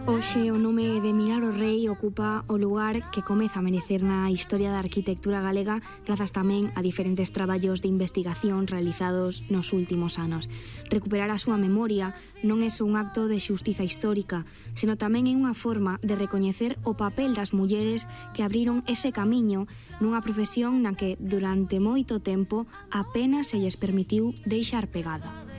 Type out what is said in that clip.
Hoxe o nome de Milagros Rei ocupa o lugar que comeza a merecer na historia da arquitectura galega grazas tamén a diferentes traballos de investigación realizados nos últimos anos. Recuperar a súa memoria non é só un acto de xustiza histórica, senón tamén é unha forma de recoñecer o papel das mulleres que abriron ese camiño nunha profesión na que durante moito tempo apenas se lles permitiu deixar pegada.